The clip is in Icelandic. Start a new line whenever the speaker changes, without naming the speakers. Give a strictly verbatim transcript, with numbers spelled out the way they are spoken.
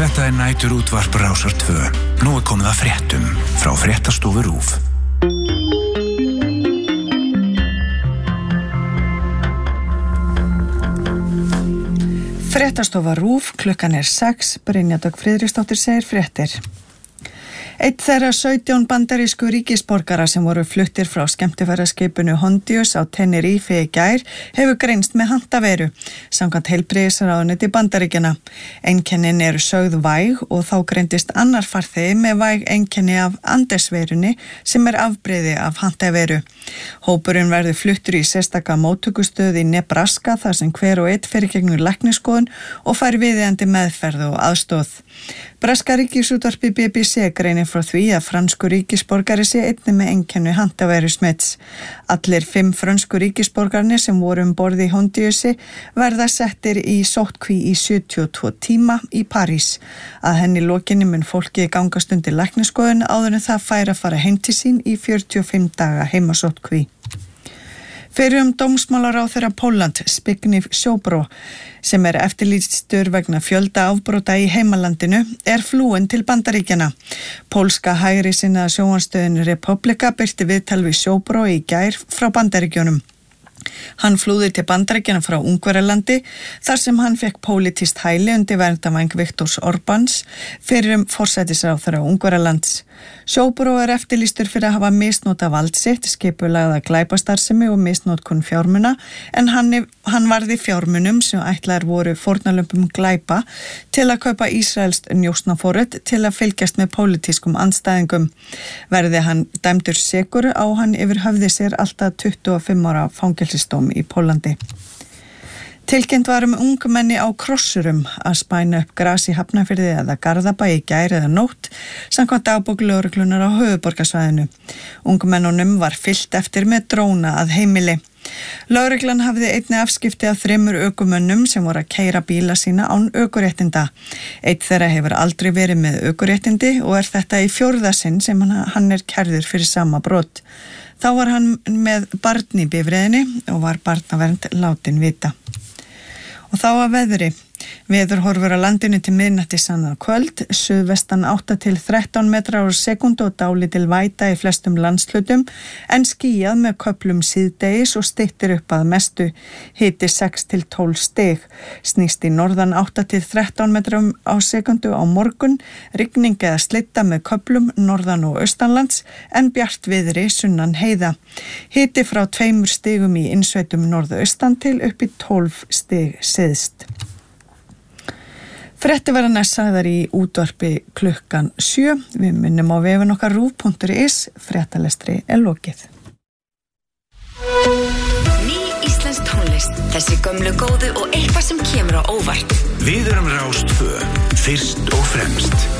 Þetta er nætur útvarp Rásar tvö. Nú er komið að fréttum frá Fréttastofu RÚV.
Fréttastofa RÚV, klukkan er sex, Brynja Dögg Friðriksdóttir segir fréttir. Eitt þeirra sautján bandarísku ríkisborgara sem voru fluttir frá skemmtiferðaskipinu Honduras á Tenerife í gær hefur greinst með handaveru, samkvæmt heilbrigðisráðuneyti Bandaríkjanna. Einkennin eru sögð væg og þá greindist annar farþegi með væg einkenni af andesverunni sem er afbrigði af handaveru. Hópurinn verður fluttur í sérstaka móttökustöð í Nebraska þar sem hver og einn fer í gegnum læknisskoðun og fær viðeigandi meðferð og aðstoð. Breska ríkisútvarpið B B C greinir frá því að fransku ríkisborgari sé einnig með einkenni handaveru smits. Allir fimm frönsku ríkisborgarnir sem voru um borð í Hondurasi verða settir í sóttkví í sjötíu og tvo tíma í París. Að henni lokinni mun fólki gangast undir læknisskoðun áður en það fær að fara heim til sín í fjörutíu og fimm daga heimasóttkví. Fyrrum dómsmálaráðherra Pólland, Zbigniew Ziobro, sem er eftirlýstur vegna fjölda afbrota í heimalandinu, er flúinn til Bandaríkjanna. Pólska hægri sinnaða sjónvarpsstöðin Republika birti viðtal við Ziobro í gær frá Bandaríkjunum. Hann flúði til Bandaríkjanna frá Ungverjalandi þar sem hann fekk pólitískt hæli undir verndarvæng Viktors Orbáns, fyrrum forsætisráðherra Ungverjalands. Ziobro er eftirlýstur fyrir að hafa misnotað vald sitt, skipulagða glæpastarfsemi og misnotkun fjármuna, en hann, hann varði fjármunum sem ætlaðir voru fórnarlömbum glæpa til að kaupa ísraelskt njósnaforrit til að fylgjast með pólitískum andstæðingum. Verði hann dæmdur sekur á hann yfir höfði sér alltaf tuttugu og fimm ára fangelsisdóm í Pólandi. Tilkynnt var um ungmenni á krossurum að spæna upp gras í Hafnarfirði eða Garðabæ í gær eða nótt, samkvæmt dagbók lögreglunar á höfuðborgarsvæðinu. Ungmennunum var fylgt eftir með dróna að heimili. Lögreglan hafði einnig afskipti af þremur ökumönnum sem voru að keyra bíla sína án ökuréttinda. Eitt þeirra hefur aldrei verið með ökuréttindi og er þetta í fjórða sinn sem hann er kærður fyrir sama brot. Þá var hann með barn í bifreiðinni og var barnavernd látin vita. Og þá að veðri. Veður horfur á landinu til miðnættis annað kvöld, suðvestan átta til þrettán metrar á sekúndu og dálítil væta í flestum landshlutum, en skýjað með köflum síðdegis og styttir upp að mestu, hiti sex til tólf stig. Snýst í norðan átta til þrettán metrar á sekúndu á morgun, rigning eða slitta með köflum norðan og austanlands, en bjart viðri sunnan heiða. Hiti frá tveimur stigum í innsveitum norðaustan til upp í tólf stig syðst. Fréttir verða næst sagðar í útvarpi klukkan sjö. Við minnum á vefinn okkar rúv punktur is, fréttalestri er lokið.
Ný íslensk tónlist, þessi gömlu góðu og eitthvað sem kemur á óvart.
Við erum Rás tvö, fyrst og fremst.